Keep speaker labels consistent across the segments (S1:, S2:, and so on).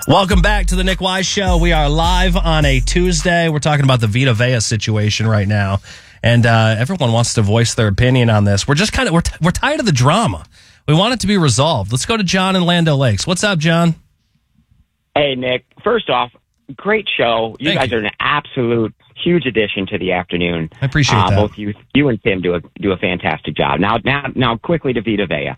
S1: Welcome back to the Nick Wise Show. We are live on a Tuesday. We're talking about the Vita Vea situation right now, and everyone wants to voice their opinion on this. We're just we're tired of the drama. We want it to be resolved. Let's go to John in Land O'Lakes. What's up, John?
S2: Hey, Nick. First off, great show. You guys are an absolute huge addition to the afternoon.
S1: I appreciate that.
S2: Both you and Tim do a fantastic job. Now, quickly to Vita Vea.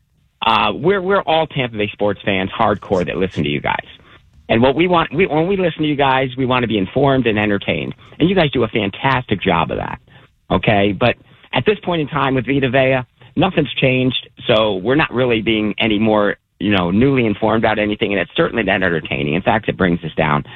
S2: We're all Tampa Bay sports fans, hardcore, that listen to you guys. And what we want, when we listen to you guys, we want to be informed and entertained. And you guys do a fantastic job of that. Okay? But at this point in time with Vita Vea, nothing's changed. So we're not really being any more, newly informed about anything. And it's certainly not entertaining. In fact, it brings us down.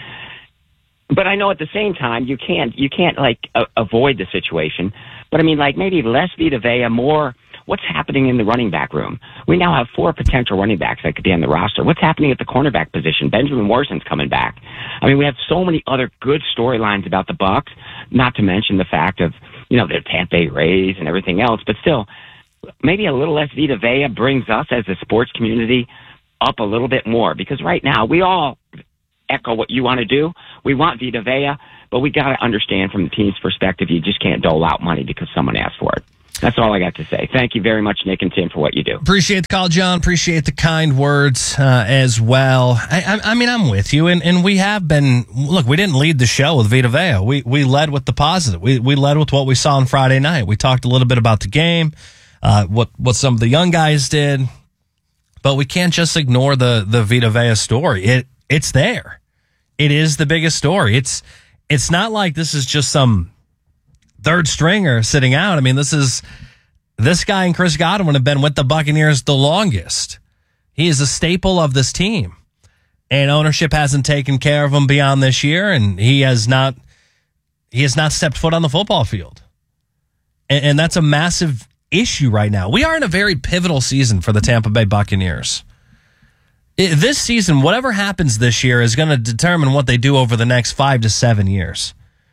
S2: But I know at the same time, you can't avoid the situation. But I mean, maybe less Vita Vea, more what's happening in the running back room. We now have 4 potential running backs that could be on the roster. What's happening at the cornerback position? Benjamin Morrison's coming back. I mean, we have so many other good storylines about the Bucs, not to mention the fact of, the Tampa Bay Rays and everything else. But still, maybe a little less Vita Vea brings us as a sports community up a little bit more. Because right now, we all echo what you want to do. We want Vita Vea, but we got to understand from the team's perspective, you just can't dole out money because someone asked for it. That's all I got to say. Thank you very much, Nick and Tim, for what you do.
S1: Appreciate the call, John. Appreciate the kind words as well. I mean, I'm with you, and we have been. Look, we didn't lead the show with Vita Vea. We led with the positive. We led with what we saw on Friday night. We talked a little bit about the game, what some of the young guys did, but we can't just ignore the Vita Vea story. It's there. It is the biggest story. It's not like this is just some third stringer sitting out. I mean, this guy and Chris Godwin have been with the Buccaneers the longest. He is a staple of this team, and ownership hasn't taken care of him beyond this year, and he has not stepped foot on the football field. And that's a massive issue right now. We are in a very pivotal season for the Tampa Bay Buccaneers. This season, whatever happens this year is going to determine what they do over the next 5 to 7 years.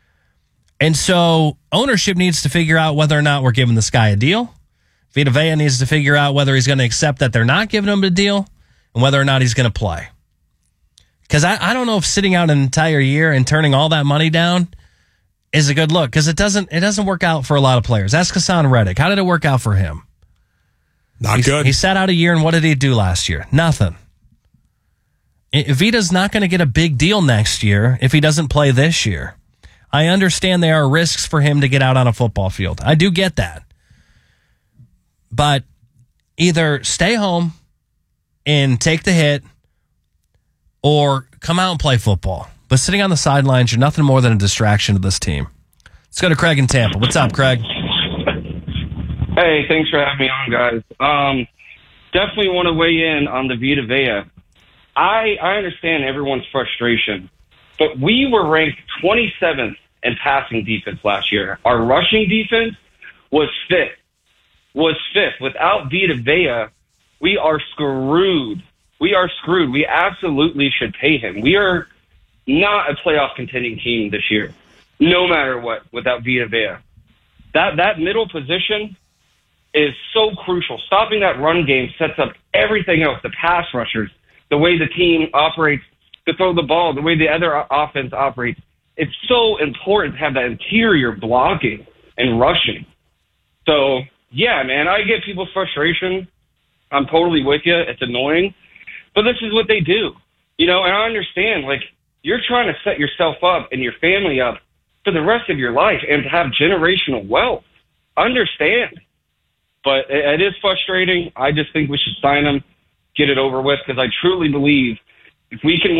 S1: And so ownership needs to figure out whether or not we're giving this guy a deal. Vita Vea needs to figure out whether he's going to accept that they're not giving him a deal and whether or not he's going to play. Because I don't know if sitting out an entire year and turning all that money down is a good look, because it doesn't work out for a lot of players. Ask Hassan Reddick. How did it work out for him?
S3: Not good.
S1: He sat out a year, and what did he do last year? Nothing. Vita's not going to get a big deal next year if he doesn't play this year. I understand there are risks for him to get out on a football field. I do get that. But either stay home and take the hit or come out and play football. But sitting on the sidelines, you're nothing more than a distraction to this team. Let's go to Craig in Tampa. What's up, Craig?
S4: Hey, thanks for having me on, guys. Definitely want to weigh in on the Vita Vea. I understand everyone's frustration, but we were ranked 27th in passing defense last year. Our rushing defense was fifth. Without Vita Vea, we are screwed. We absolutely should pay him. We are not a playoff contending team this year, no matter what, without Vita Vea. That middle position is so crucial. Stopping that run game sets up everything else, the pass rushers, the way the team operates to throw the ball, the way the other offense operates. It's so important to have that interior blocking and rushing. So, yeah, man, I get people's frustration. I'm totally with you. It's annoying. But this is what they do. And I understand, you're trying to set yourself up and your family up for the rest of your life and to have generational wealth. Understand. But it is frustrating. I just think we should sign him, get it over with, because I truly believe if we can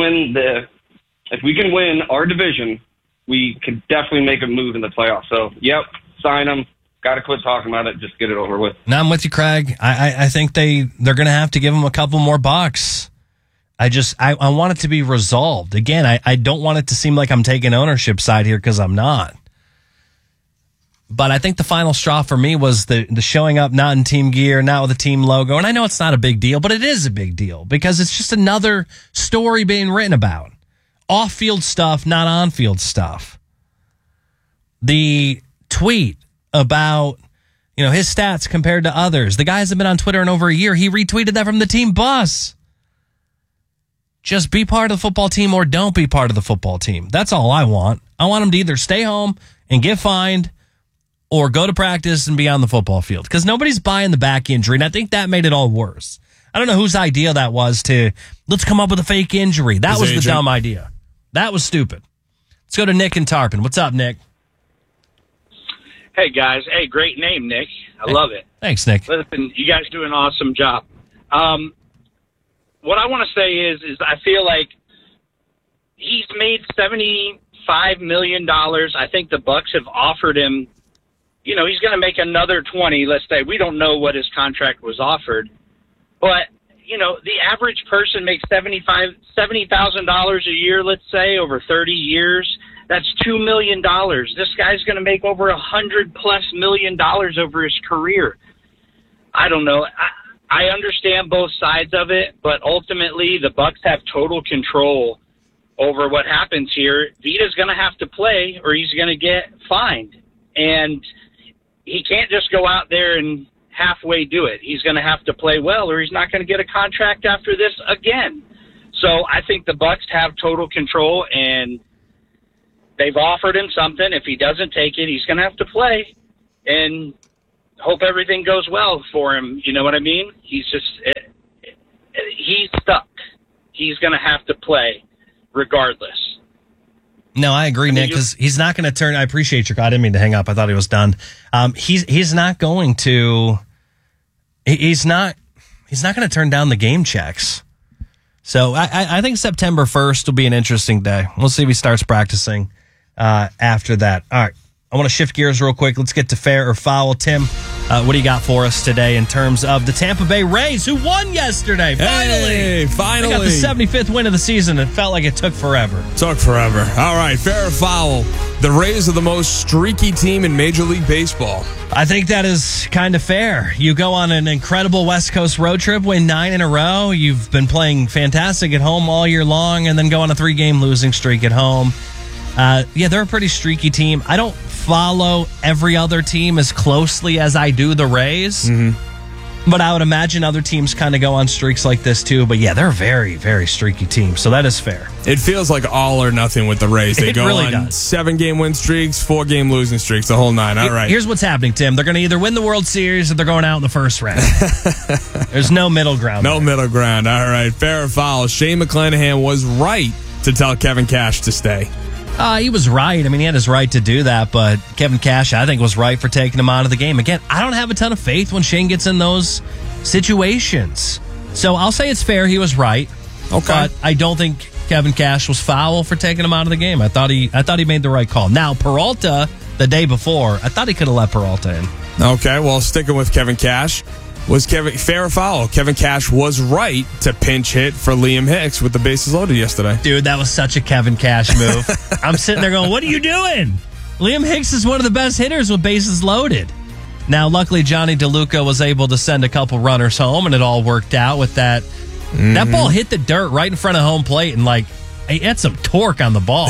S4: win our division, we could definitely make a move in the playoffs. So, yep, sign him. Got to quit talking about it. Just get it over with.
S1: No, I'm with you, Craig. I think they're going to have to give him a couple more bucks. I want it to be resolved. Again, I don't want it to seem like I'm taking ownership side here, because I'm not. But I think the final straw for me was the showing up not in team gear, not with a team logo. And I know it's not a big deal, but it is a big deal because it's just another story being written about. Off-field stuff, not on-field stuff. The tweet about, his stats compared to others. The guy hasn't been on Twitter in over a year. He retweeted that from the team bus. just be part of the football team or don't be part of the football team. That's all I want. I want him to either stay home and get fined or go to practice and be on the football field, because nobody's buying the back injury, and I think that made it all worse. I don't know whose idea that was to, let's come up with a fake injury. That was the dumb idea. That was stupid. Let's go to Nick and Tarpon. What's up, Nick?
S5: Hey, guys. Hey, great name, Nick. I love it.
S1: Thanks, Nick.
S5: Listen, you guys do an awesome job. What I want to say is I feel like he's made $75 million. I think the Bucs have offered him, he's going to make another 20, let's say. We don't know what his contract was offered. But, the average person makes $70,000 a year, let's say, over 30 years. That's $2 million. This guy's going to make over $100+ million over his career. I don't know. I understand both sides of it, but ultimately the Bucs have total control over what happens here. Vita's going to have to play or he's going to get fined. And he can't just go out there and halfway do it. He's going to have to play well or he's not going to get a contract after this again. So I think the Bucs have total control, and they've offered him something. If he doesn't take it, he's going to have to play and hope everything goes well for him. You know what I mean? He's stuck. He's going to have to play regardless.
S1: No, I agree, Nick, because he's not going to turn. I appreciate your call. I didn't mean to hang up. I thought he was done. He's not going to. He's not going to turn down the game checks. So I think September 1st will be an interesting day. We'll see if he starts practicing after that. All right, I want to shift gears real quick. Let's get to fair or foul. Tim, what do you got for us today in terms of the Tampa Bay Rays, who won yesterday? Finally!
S3: Finally.
S1: They got the 75th win of the season. It felt like it took forever.
S3: All right, fair or foul. The Rays are the most streaky team in Major League Baseball.
S1: I think that is kind of fair. You go on an incredible West Coast road trip, win 9 in a row. You've been playing fantastic at home all year long, and then go on a 3-game losing streak at home. They're a pretty streaky team. I don't follow every other team as closely as I do the Rays. But I would imagine other teams kind of go on streaks like this too. But they're a very, very streaky team. So that is fair.
S3: It feels like all or nothing with the Rays. They go
S1: really
S3: on
S1: does.
S3: 7-game win streaks, 4-game losing streaks, the whole 9. All right.
S1: Here's what's happening, Tim. They're going to either win the World Series or they're going out in the first round. There's no middle ground.
S3: No middle ground. All right. Fair or foul. Shane McClanahan was right to tell Kevin Cash to stay.
S1: He was right. I mean, he had his right to do that, but Kevin Cash, I think, was right for taking him out of the game. Again, I don't have a ton of faith when Shane gets in those situations. So I'll say it's fair. He was right.
S3: Okay.
S1: But I don't think Kevin Cash was foul for taking him out of the game. I thought he made the right call. Now, Peralta, the day before, I thought he could have let Peralta in.
S3: Okay, well, sticking with Kevin Cash. Was fair or foul? Kevin Cash was right to pinch hit for Liam Hicks with the bases loaded yesterday.
S1: Dude, that was such a Kevin Cash move. I'm sitting there going, what are you doing? Liam Hicks is one of the best hitters with bases loaded. Now, luckily, Johnny DeLuca was able to send a couple runners home, and it all worked out with that. That ball hit the dirt right in front of home plate, and it had some torque on the ball.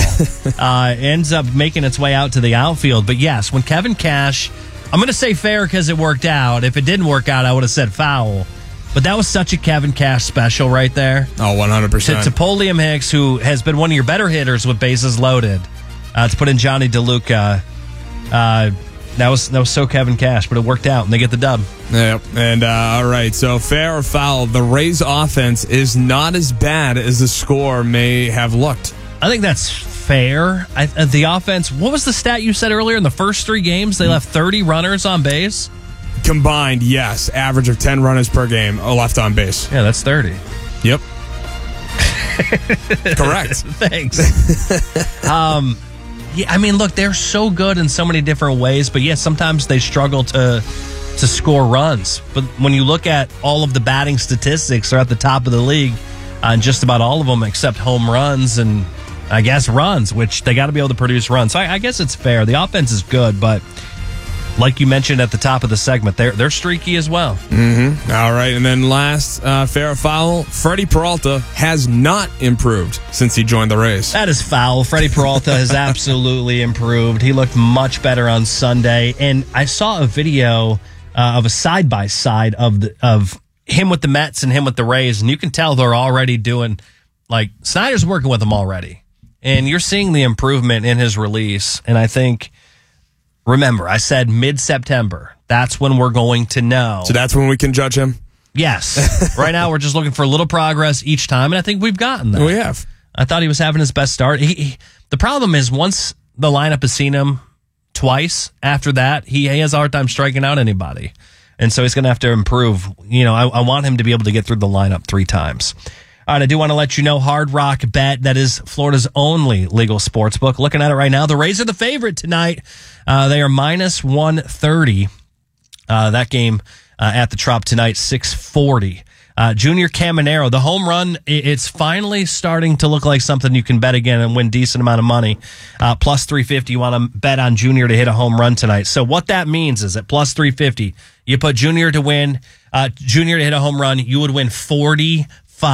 S1: Ends up making its way out to the outfield. But yes, when Kevin Cash... I'm going to say fair because it worked out. If it didn't work out, I would have said foul. But that was such a Kevin Cash special right there.
S3: Oh, 100%.
S1: To pull Liam Hicks, who has been one of your better hitters with bases loaded, to put in Johnny DeLuca, that was so Kevin Cash, but it worked out, and they get the dub.
S3: Yep. And, all right, so fair or foul, the Rays' offense is not as bad as the score may have looked.
S1: I think that's fair. The offense, what was the stat you said earlier? In the first 3 games, they left 30 runners on base?
S3: Combined, yes. Average of 10 runners per game left on base.
S1: Yeah, that's 30.
S3: Yep. Correct.
S1: Thanks. I mean, look, they're so good in so many different ways, but sometimes they struggle to score runs. But when you look at all of the batting statistics, they're at the top of the league on just about all of them except home runs and I guess runs, which they got to be able to produce runs. So I guess it's fair. The offense is good, but like you mentioned at the top of the segment, they're streaky as well.
S3: Mm-hmm. All right, and then last, fair or foul, Freddie Peralta has not improved since he joined the Rays.
S1: That is foul. Freddie Peralta has absolutely improved. He looked much better on Sunday, and I saw a video of a side-by-side of him with the Mets and him with the Rays, and you can tell they're already doing like Snyder's working with him already, and you're seeing the improvement in his release. And I think, remember, I said mid-September. That's when we're going to know.
S3: So that's when we can judge him?
S1: Yes. Right now, we're just looking for a little progress each time, and I think we've gotten that.
S3: We have.
S1: I thought he was having his best start. The problem is once the lineup has seen him twice, after that, he has a hard time striking out anybody. And so he's going to have to improve. I want him to be able to get through the lineup 3 times. All right, I do want to let you know Hard Rock Bet, that is Florida's only legal sports book. Looking at it right now, the Rays are the favorite tonight. They are minus 130. That game at the Trop tonight, 640. Junior Caminero, the home run, it's finally starting to look like something you can bet again and win decent amount of money. Plus 350, you want to bet on Junior to hit a home run tonight. So what that means is at plus 350, you put Junior to win, Junior to hit a home run, you would win $45.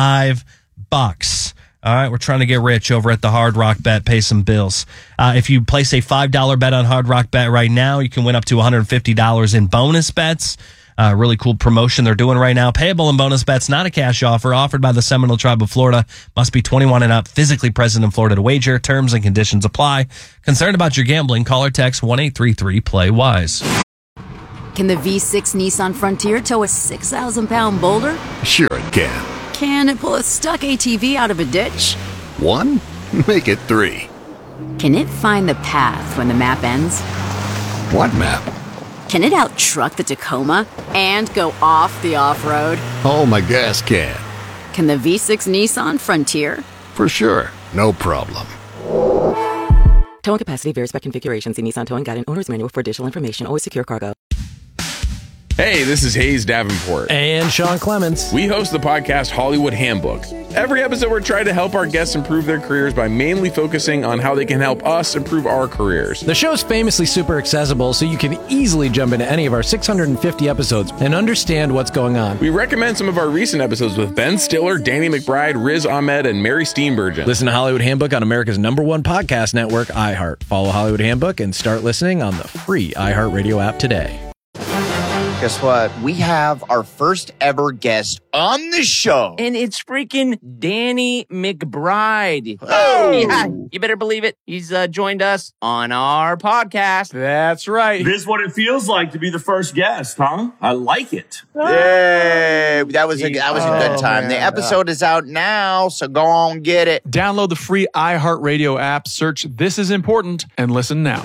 S1: All right, we're trying to get rich over at the Hard Rock Bet, pay some bills. If you place a $5 bet on Hard Rock Bet right now, you can win up to $150 in bonus bets. Really cool promotion they're doing right now. Payable in bonus bets, not a cash offer, offered by the Seminole Tribe of Florida. Must be 21 and up, physically present in Florida to wager. Terms and conditions apply. Concerned about your gambling? Call or text 1-833-PLAY-WISE.
S6: Can the V6 Nissan Frontier tow a 6,000-pound boulder?
S7: Sure it can.
S6: Can it pull a stuck ATV out of a ditch?
S7: 1? Make it 3.
S6: Can it find the path when the map ends?
S7: What map?
S6: Can it out-truck the Tacoma and go off the off-road?
S7: Oh, my gas can.
S6: Can the V6 Nissan Frontier?
S7: For sure. No problem.
S8: Towing capacity varies by configuration. See Nissan Towing Guide and Owner's Manual for additional information. Always secure cargo.
S9: Hey, this is Hayes Davenport.
S10: And Sean Clements.
S9: We host the podcast Hollywood Handbook. Every episode, we're trying to help our guests improve their careers by mainly focusing on how they can help us improve our careers.
S10: The show's famously super accessible, so you can easily jump into any of our 650 episodes and understand what's going on.
S9: We recommend some of our recent episodes with Ben Stiller, Danny McBride, Riz Ahmed, and Mary Steenburgen.
S10: Listen to Hollywood Handbook on America's #1 podcast network, iHeart. Follow Hollywood Handbook and start listening on the free iHeartRadio app today.
S11: Guess what? We have our first ever guest on the show.
S12: And it's freaking Danny McBride.
S11: Oh!
S12: Yeah, you better believe it. He's joined us on our podcast.
S3: That's right.
S13: This is what it feels like to be the first guest, huh? I like it.
S11: Yay! That was a good time.
S13: Man.
S11: The episode is out now, so go on and get it.
S14: Download the free iHeartRadio app, search This Is Important, and listen now.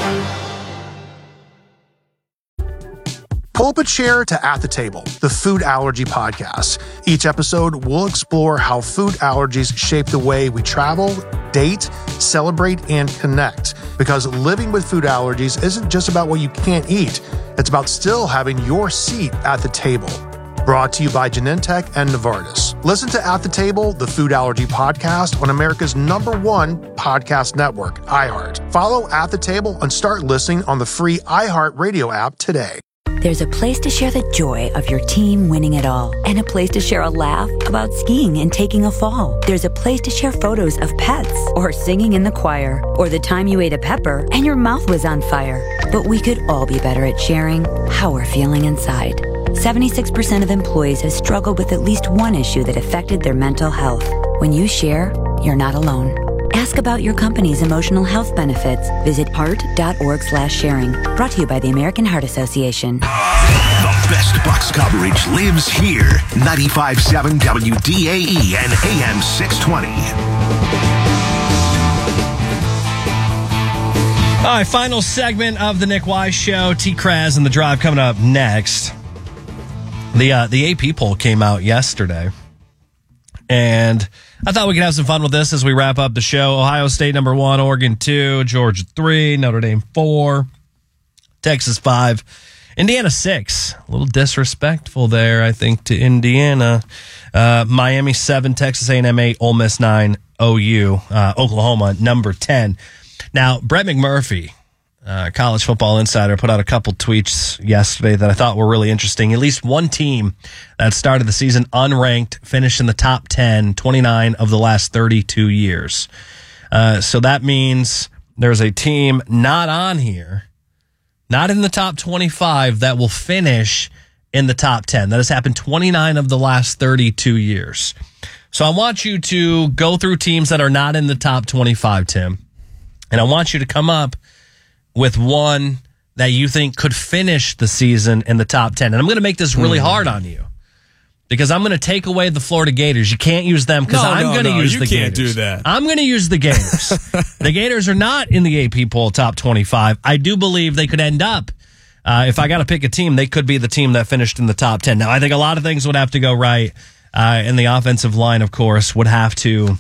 S15: Pull up a chair to At the Table, the food allergy podcast. Each episode, we'll explore how food allergies shape the way we travel, date, celebrate, and connect. Because living with food allergies isn't just about what you can't eat. It's about still having your seat at the table. Brought to you by Genentech and Novartis. Listen to At the Table, the food allergy podcast on America's #1 podcast network, iHeart. Follow At the Table and start listening on the free iHeartRadio app today.
S16: There's a place to share the joy of your team winning it all, and a place to share a laugh about skiing and taking a fall. There's a place to share photos of pets, or singing in the choir, or the time you ate a pepper and your mouth was on fire. But we could all be better at sharing how we're feeling inside. 76% of employees have struggled with at least one issue that affected their mental health. When you share, you're not alone. Ask about your company's emotional health benefits. Visit heart.org/sharing. Brought to you by the American Heart Association.
S7: The best Bucs coverage lives here. 95.7 WDAE and AM 620.
S1: All right, final segment of the Nick Wise Show. T. Kraz and The Drive coming up next. The AP poll came out yesterday, and I thought we could have some fun with this as we wrap up the show. Ohio State #1, Oregon 2, Georgia 3, Notre Dame 4, Texas 5, Indiana 6. A little disrespectful there, I think, to Indiana. Miami 7, Texas A&M 8, Ole Miss 9, OU, Oklahoma #10. Now, Brett McMurphy, College Football Insider, put out a couple tweets yesterday that I thought were really interesting. At least one team that started the season unranked finished in the top 10, 29 of the last 32 years. So that means there's a team not on here, not in the top 25, that will finish in the top 10. That has happened 29 of the last 32 years. So I want you to go through teams that are not in the top 25, Tim. And I want you to come up with one that you think could finish the season in the top 10. And I'm going to make this really hard on you because I'm going to take away the Florida Gators. You can't use them because I'm going to use the Gators.
S3: You can't do that.
S1: I'm going to use the Gators. The Gators are not in the AP poll top 25. I do believe they could end up, if I got to pick a team, they could be the team that finished in the top 10. Now, I think a lot of things would have to go right. And the offensive line, of course, would have to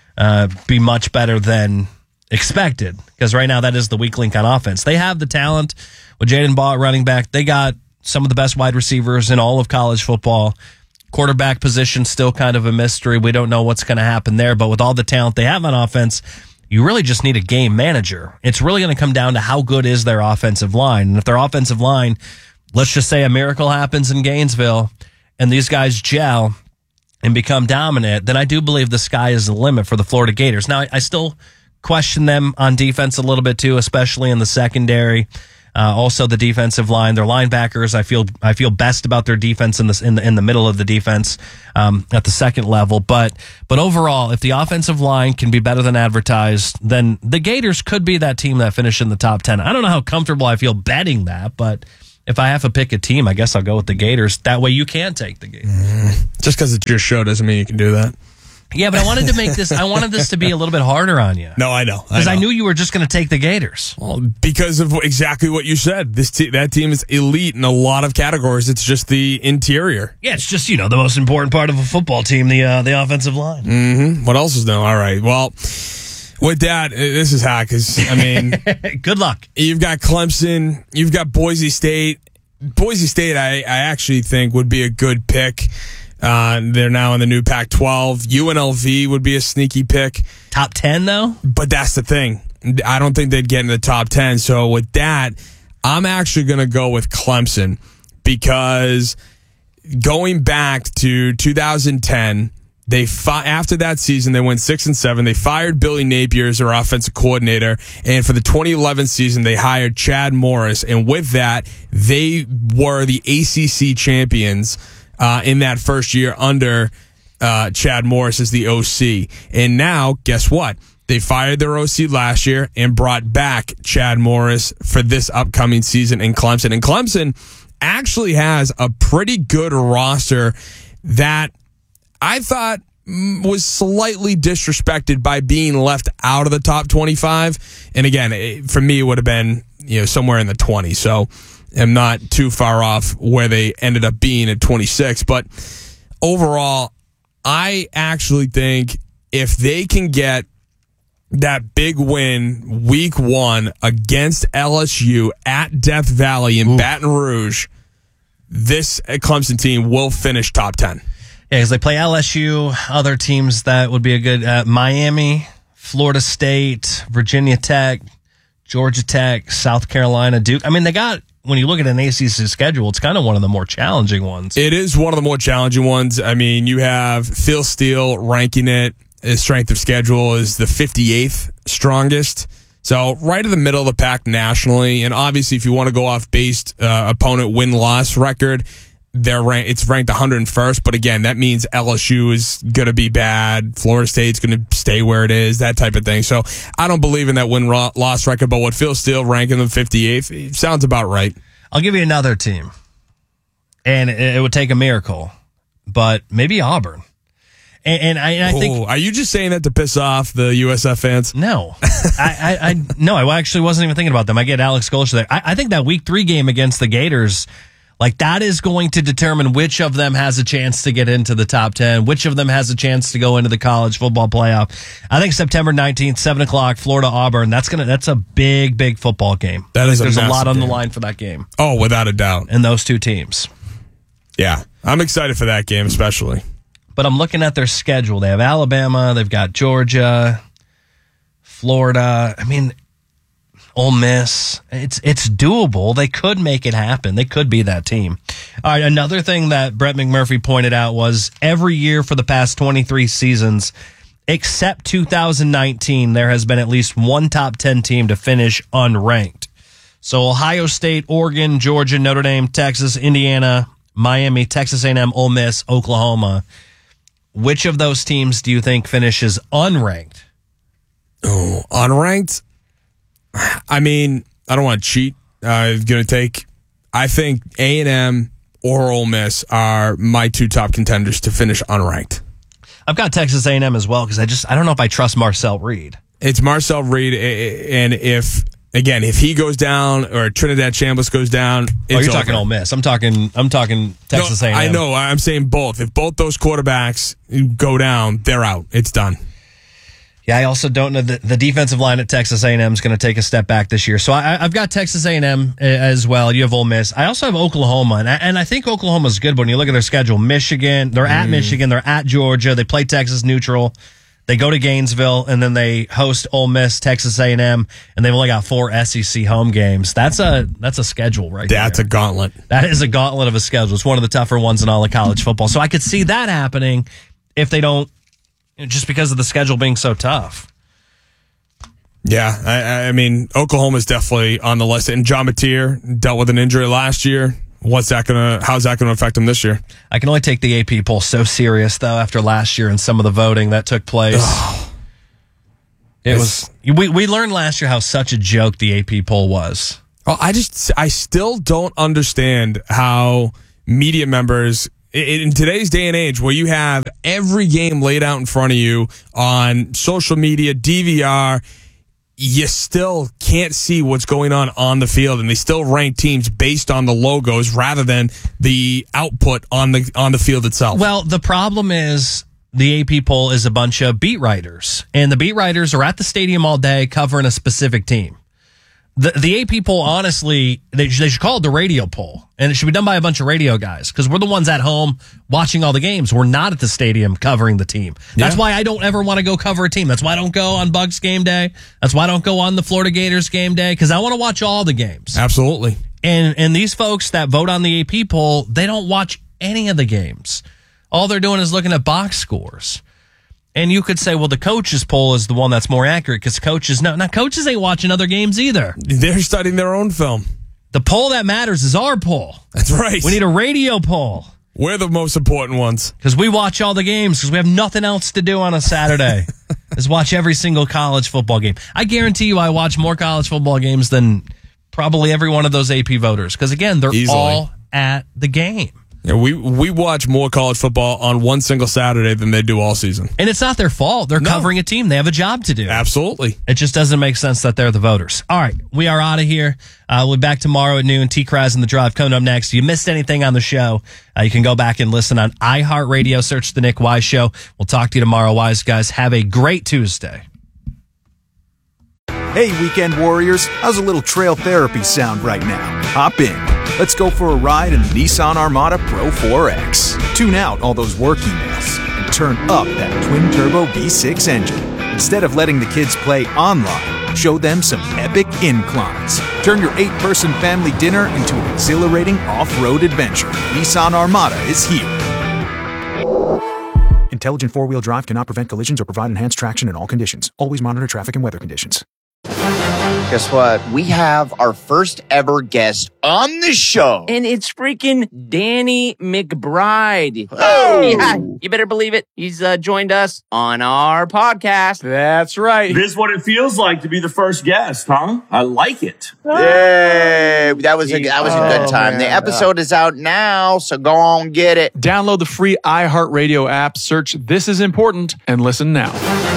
S1: be much better than expected because right now that is the weak link on offense. They have the talent with Jaden Baugh at running back. They got some of the best wide receivers in all of college football. Quarterback position still kind of a mystery. We don't know what's going to happen there, but with all the talent they have on offense, you really just need a game manager. It's really going to come down to how good is their offensive line. And if their offensive line, let's just say a miracle happens in Gainesville and these guys gel and become dominant, then I do believe the sky is the limit for the Florida Gators. Now, I still question them on defense a little bit too, especially in the secondary. Also, the defensive line, their linebackers. I feel best about their defense in the middle of the defense at the second level. But overall, if the offensive line can be better than advertised, then the Gators could be that team that finished in the top 10. I don't know how comfortable I feel betting that, but if I have to pick a team, I guess I'll go with the Gators. That way, you can take the Gators.
S3: Just because it's your show doesn't mean you can do that.
S1: Yeah, but I wanted to make this. I wanted this to be a little bit harder on you.
S3: No, I know.
S1: Because I knew you were just going to take the Gators.
S3: Well, because of exactly what you said. That team is elite in a lot of categories. It's just the interior.
S1: Yeah, it's just, the most important part of a football team, the offensive line.
S3: Mm-hmm. What else is new? All right. Well, with that, this is hot because,
S1: good luck.
S3: You've got Clemson. You've got Boise State. Boise State, I actually think would be a good pick. They're now in the new Pac-12. UNLV would be a sneaky pick.
S1: Top 10, though?
S3: But that's the thing. I don't think they'd get in the top 10. So with that, I'm actually going to go with Clemson because going back to 2010, after that season, they went 6-7. They fired Billy Napier as their offensive coordinator. And for the 2011 season, they hired Chad Morris. And with that, they were the ACC champions in that first year under Chad Morris as the OC. And now, guess what? They fired their OC last year and brought back Chad Morris for this upcoming season in Clemson. And Clemson actually has a pretty good roster that I thought was slightly disrespected by being left out of the top 25. And again, for me, it would have been somewhere in the 20s. So I'm not too far off where they ended up being at 26. But overall, I actually think if they can get that big win week 1 against LSU at Death Valley in Baton Rouge, this Clemson team will finish top 10.
S1: Yeah, because they play LSU, other teams that would be a good Miami, Florida State, Virginia Tech, Georgia Tech, South Carolina, Duke. They got, when you look at an ACC schedule, it's kind of one of the more challenging ones.
S3: It is one of the more challenging ones. You have Phil Steele ranking it. His strength of schedule is the 58th strongest. So right in the middle of the pack nationally. And obviously, if you want to go off based opponent win-loss record, it's ranked 101st. But again, that means LSU is going to be bad. Florida State's going to stay where it is, that type of thing. So I don't believe in that win-loss record. But what Phil Steele ranking them 58th, it sounds about right.
S1: I'll give you another team. And it would take a miracle. But maybe Auburn. And I think.
S3: Are you just saying that to piss off the USF fans?
S1: No. I actually wasn't even thinking about them. I get Alex Golsha there. I think that week 3 game against the Gators, that is going to determine which of them has a chance to get into the top 10, which of them has a chance to go into the college football playoff. I think September 19th, 7:00, Florida Auburn. That's a big, big football game.
S3: There's
S1: a lot on the line for that game.
S3: Oh, without a doubt.
S1: And those two teams.
S3: Yeah, I'm excited for that game, especially.
S1: But I'm looking at their schedule. They have Alabama. They've got Georgia, Florida. Ole Miss. It's doable. They could make it happen. They could be that team. All right, another thing that Brett McMurphy pointed out was every year for the past 23 seasons, except 2019, there has been at least one top 10 team to finish unranked. So Ohio State, Oregon, Georgia, Notre Dame, Texas, Indiana, Miami, Texas A&M, Ole Miss, Oklahoma which of those teams do you think finishes unranked?
S3: Oh, unranked? I mean, I don't want to cheat. I think A&M or Ole Miss are my two top contenders to finish unranked.
S1: I've got Texas A&M as well because I don't know if I trust Marcel Reed.
S3: It's Marcel Reed, and if he goes down or Trinidad Chambliss goes down, it's
S1: talking Ole Miss. I'm talking Texas A&M.
S3: I know. I'm saying both. If both those quarterbacks go down, they're out. It's done.
S1: Yeah, I also don't know the defensive line at Texas A&M is going to take a step back this year. So I've got Texas A&M as well. You have Ole Miss. I also have Oklahoma, and I think Oklahoma's good when you look at their schedule. Michigan, they're at Michigan, they're at Georgia, they play Texas neutral, they go to Gainesville, and then they host Ole Miss, Texas A&M, and they've only got 4 SEC home games. That's a schedule right there.
S3: That's a gauntlet.
S1: That is a gauntlet of a schedule. It's one of the tougher ones in all of college football. So I could see that happening if they don't, just because of the schedule being so tough.
S3: Yeah, I mean, Oklahoma's definitely on the list. And John Mateer dealt with an injury last year. How's that going to affect him this year?
S1: I can only take the AP poll so serious, though, after last year and some of the voting that took place. We learned last year how such a joke the AP poll was.
S3: Oh, I still don't understand how media members in today's day and age, where you have every game laid out in front of you on social media, DVR, you still can't see what's going on the field, and they still rank teams based on the logos rather than the output on the field itself.
S1: Well, the problem is the AP poll is a bunch of beat writers, and the beat writers are at the stadium all day covering a specific team. The AP poll, honestly, they should call it the radio poll, and it should be done by a bunch of radio guys, because we're the ones at home watching all the games. We're not at the stadium covering the team. That's why I don't ever want to go cover a team. That's why I don't go on Bucs game day. That's why I don't go on the Florida Gators game day, because I want to watch all the games.
S3: Absolutely.
S1: And these folks that vote on the AP poll, they don't watch any of the games. All they're doing is looking at box scores. And you could say, well, the coaches poll is the one that's more accurate, because coaches ain't watching other games either.
S3: They're studying their own film.
S1: The poll that matters is our poll.
S3: That's right.
S1: We need a radio poll.
S3: We're the most important ones.
S1: Because we watch all the games, because we have nothing else to do on a Saturday. Is watch every single college football game. I guarantee you I watch more college football games than probably every one of those AP voters. Because, again, they're all at the game.
S3: Yeah, we watch more college football on one single Saturday than they do all season.
S1: And it's not their fault. They're covering a team. They have a job to do.
S3: Absolutely.
S1: It just doesn't make sense that they're the voters. All right, we are out of here. We'll be back tomorrow at noon. T-Kraz and The Drive coming up next. If you missed anything on the show, you can go back and listen on iHeartRadio. Search The Nick Wise Show. We'll talk to you tomorrow, Wise guys. Have a great Tuesday.
S17: Hey, weekend warriors. How's a little trail therapy sound right now? Hop in. Let's go for a ride in the Nissan Armada Pro 4X. Tune out all those work emails and turn up that twin-turbo V6 engine. Instead of letting the kids play online, show them some epic inclines. Turn your 8-person family dinner into an exhilarating off-road adventure. Nissan Armada is here. Intelligent four-wheel drive cannot prevent collisions or provide enhanced traction in all conditions. Always monitor traffic and weather conditions.
S11: Guess what? We have our first ever guest on the show.
S12: And it's freaking Danny McBride.
S11: Oh!
S12: Yeah, you better believe it. He's joined us on our podcast.
S14: That's right.
S13: This is what it feels like to be the first guest, huh? I like it.
S11: Yay! That was a good time.
S12: Man.
S11: The episode is out now, so go on get it.
S14: Download the free iHeartRadio app, search This Is Important, and listen now.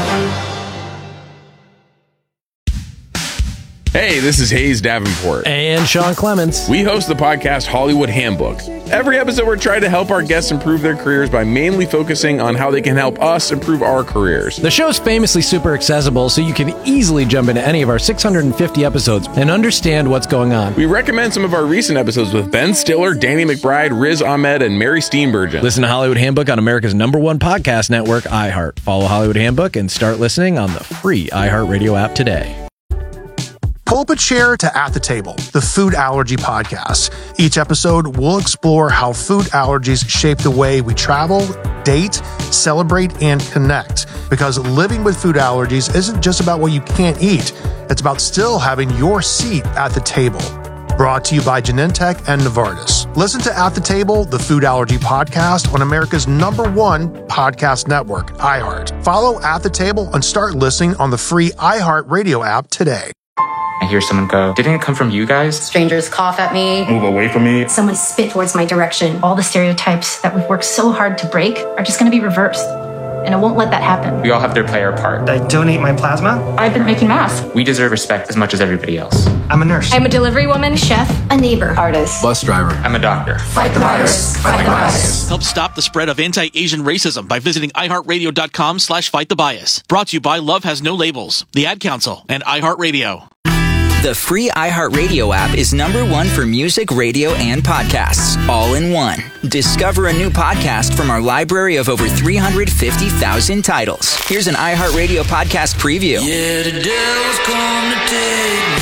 S9: Hey, this is Hayes Davenport.
S10: And Sean Clements.
S9: We host the podcast Hollywood Handbook. Every episode, we're trying to help our guests improve their careers by mainly focusing on how they can help us improve our careers.
S10: The show's famously super accessible, so you can easily jump into any of our 650 episodes and understand what's going on.
S9: We recommend some of our recent episodes with Ben Stiller, Danny McBride, Riz Ahmed, and Mary Steenburgen.
S10: Listen to Hollywood Handbook on America's #1 podcast network, iHeart. Follow Hollywood Handbook and start listening on the free iHeartRadio app today.
S15: Pull up a chair to At the Table, the food allergy podcast. Each episode, we'll explore how food allergies shape the way we travel, date, celebrate, and connect. Because living with food allergies isn't just about what you can't eat. It's about still having your seat at the table. Brought to you by Genentech and Novartis. Listen to At the Table, the Food Allergy Podcast on America's #1 podcast network, iHeart. Follow At the Table and start listening on the free iHeart Radio app today.
S18: I hear someone go, "Didn't it come from you guys?"
S19: Strangers cough at me.
S13: Move away from me.
S19: Someone spit towards my direction. All the stereotypes that we've worked so hard to break are just going to be reversed. And I won't let that happen.
S18: We all have to play our part.
S20: I donate my plasma.
S19: I've been making masks.
S18: We deserve respect as much as everybody else.
S20: I'm a nurse.
S19: I'm a delivery woman, chef, a neighbor, artist,
S18: Bus driver. I'm a doctor.
S19: Fight the virus. Fight the bias.
S21: Help stop the spread of anti-Asian racism by visiting iHeartRadio.com/fightthebbias. Brought to you by Love Has No Labels, the Ad Council, and iHeartRadio.
S22: The free iHeartRadio app is #1 for music, radio, and podcasts, all in one. Discover a new podcast from our library of over 350,000 titles. Here's an iHeartRadio podcast preview.
S23: Yeah, the devil's come to take me.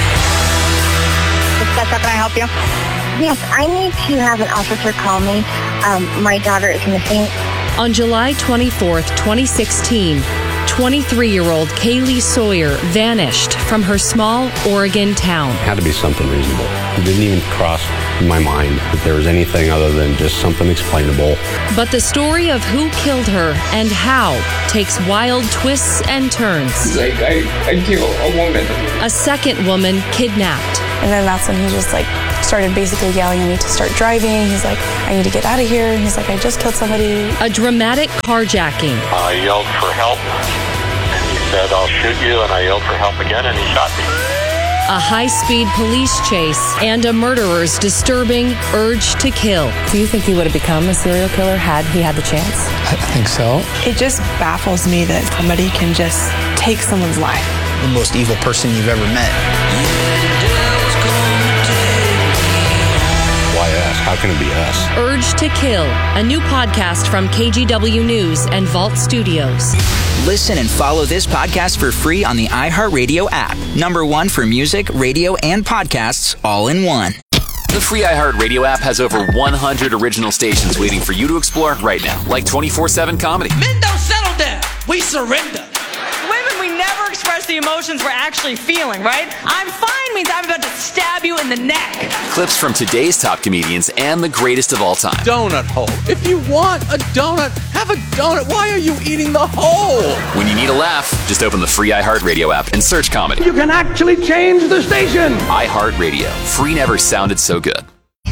S24: How can I help you? Yes, I need to have an officer call me. My daughter is missing.
S25: On July 24th, 2016, 23-year-old Kaylee Sawyer vanished from her small Oregon town.
S26: It had to be something reasonable. It didn't even cross my mind that there was anything other than just something explainable.
S25: But the story of who killed her and how takes wild twists and turns.
S27: He's like, I killed a woman.
S25: A second woman kidnapped.
S28: And then that's when he just started basically yelling at me to start driving. He's like, I need to get out of here. He's like, I just killed somebody.
S25: A dramatic carjacking.
S29: I yelled for help, and he said, I'll shoot you, and I yelled for help again, and he shot me.
S25: A high-speed police chase and a murderer's disturbing urge to kill.
S28: Do you think he would have become a serial killer had he had the chance?
S30: I think so.
S28: It just baffles me that somebody can just take someone's life.
S30: The most evil person you've ever met.
S26: Why us? How can it be us?
S25: Urge to Kill, a new podcast from KGW News and Vault Studios.
S22: Listen and follow this podcast for free on the iHeartRadio app. #1 for music, radio, and podcasts, all in one.
S31: The free iHeartRadio app has over 100 original stations waiting for you to explore right now, like 24/7 comedy.
S23: Men don't settle down. We surrender.
S32: Women, we never express the emotions we're actually feeling, right? I'm fine means I'm about to stab you in the neck.
S31: Clips from today's top comedians and the greatest of all time.
S9: Donut hole. If you want a donut, have a donut. Why are you eating the hole?
S31: When you need a laugh, just open the free iHeartRadio app and search comedy.
S23: You can actually change the station.
S31: iHeartRadio. Free never sounded so good.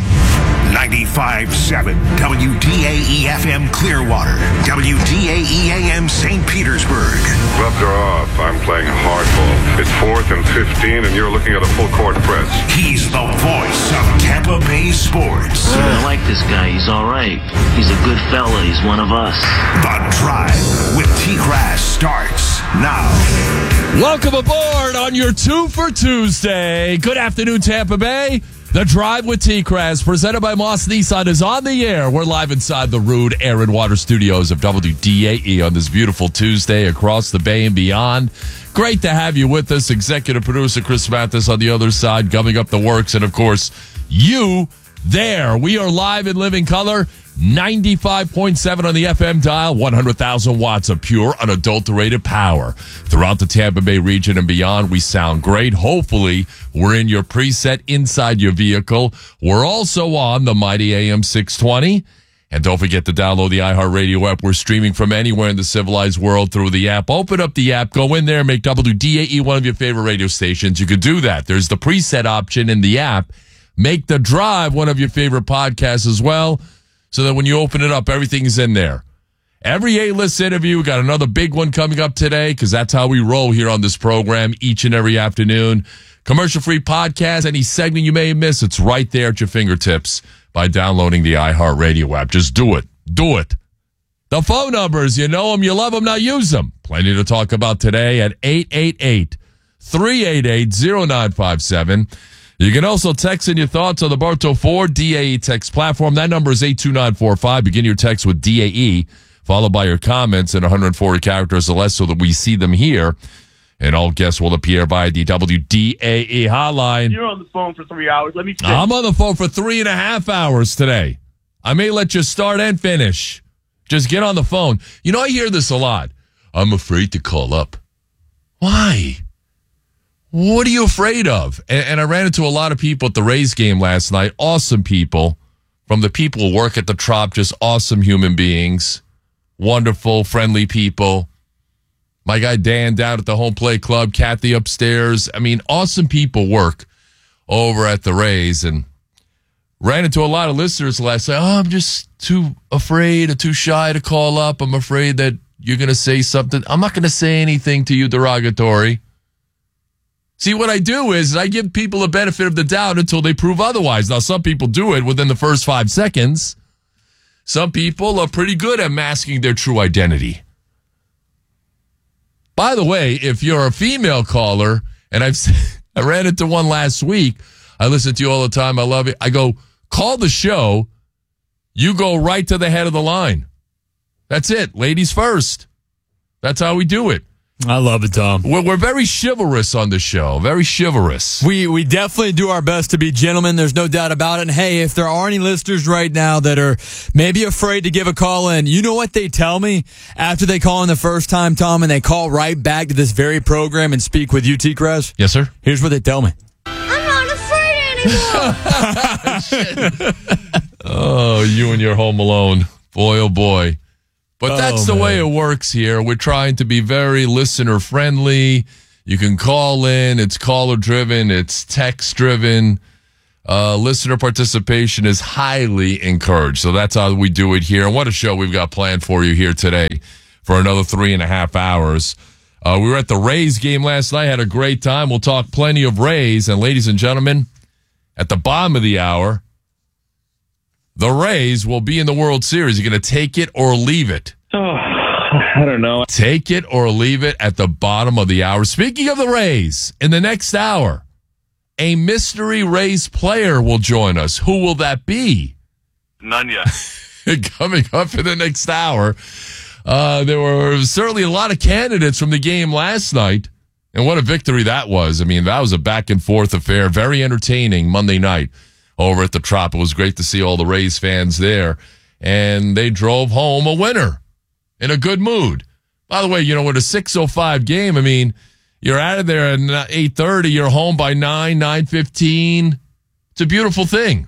S7: 95.7 WDAE FM Clearwater, WDAE AM St. Petersburg.
S33: Gloves are off. I'm playing hardball. It's 4th and 15, and you're looking at a full court press.
S7: He's the voice of Tampa Bay sports.
S34: I like this guy. He's all right. He's a good fella. He's one of us.
S7: The Drive with T-Grass starts now.
S3: Welcome aboard on your 2 for Tuesday. Good afternoon, Tampa Bay. The Drive with T-Craz, presented by Moss Nissan, is on the air. We're live inside the Rude Air and Water Studios of WDAE on this beautiful Tuesday across the bay and beyond. Great to have you with us. Executive producer Chris Mathis on the other side, gumming up the works. And, of course, you there. We are live in living color. 95.7 on the FM dial, 100,000 watts of pure, unadulterated power. Throughout the Tampa Bay region and beyond, we sound great. Hopefully, we're in your preset inside your vehicle. We're also on the mighty AM 620. And don't forget to download the iHeartRadio app. We're streaming from anywhere in the civilized world through the app. Open up the app, go in there, make WDAE one of your favorite radio stations. You could do that. There's the preset option in the app. Make The Drive one of your favorite podcasts as well, so that when you open it up, everything's in there. Every A-list interview, we got another big one coming up today, because that's how we roll here on this program each and every afternoon. Commercial-free podcast, any segment you may miss, it's right there at your fingertips by downloading the iHeartRadio app. Just do it. Do it. The phone numbers, you know them, you love them, now use them. Plenty to talk about today at 888-388-0957. You can also text in your thoughts on the Bartow Ford DAE text platform. That number is 82945. Begin your text with DAE, followed by your comments in 140 characters or less so that we see them here. And all guests will appear by the WDAE hotline.
S13: You're on the phone for 3 hours. Let me check.
S3: I'm on the phone for 3.5 hours today. I may let you start and finish. Just get on the phone. You know, I hear this a lot. I'm afraid to call up. Why?
S1: what are you afraid of? And I ran into a lot of people at the Rays game last night. Awesome people. From the people who work at the Trop, just awesome human beings. Wonderful, friendly people. My guy Dan down at the Home Play Club, Kathy upstairs. I mean, awesome people work over at the Rays. And ran into a lot of listeners last night. Oh, I'm just too afraid or too shy to call up. I'm afraid that you're going to say something. I'm not going to say anything to you derogatory. See, what I do is I give people a benefit of the doubt until they prove otherwise. Now, some people do it within the first 5 seconds. Some people are pretty good at masking their true identity. By the way, if you're a female caller, and I ran into one last week, I listen to you all the time. I love it. I go, call the show. You go right to the head of the line. That's it. Ladies first. That's how we do it.
S2: I love it, Tom.
S1: We're very chivalrous on the show. Very chivalrous.
S2: We definitely do our best to be gentlemen. There's no doubt about it. And hey, if there are any listeners right now that are maybe afraid to give a call in, you know what they tell me after they call in the first time, Tom, and they call right back to this very program and speak with you, T-Crest?
S1: Yes, sir.
S2: Here's what they tell me.
S24: I'm not afraid anymore.
S1: Oh, you and your Home Alone. Boy, oh boy. But that's the way it works here. We're trying to be very listener-friendly. You can call in. It's caller-driven. It's text-driven. Listener participation is highly encouraged. So that's how we do it here. And what a show we've got planned for you here today for another 3.5 hours. We were at the Rays game last night. Had a great time. We'll talk plenty of Rays. And ladies and gentlemen, at the bottom of the hour, the Rays will be in the World Series. You're going to take it or leave it?
S4: Oh, I don't know.
S1: Take it or leave it at the bottom of the hour. Speaking of the Rays, in the next hour, a mystery Rays player will join us. Who will that be?
S4: None yet.
S1: Coming up in the next hour. There were certainly a lot of candidates from the game last night. And what a victory that was. I mean, that was a back-and-forth affair. Very entertaining Monday night over at the Trop. It was great to see all the Rays fans there. And they drove home a winner in a good mood. By the way, you know, with a 6:05 game, I mean, you're out of there at 8:30. You're home by 9:15. It's a beautiful thing.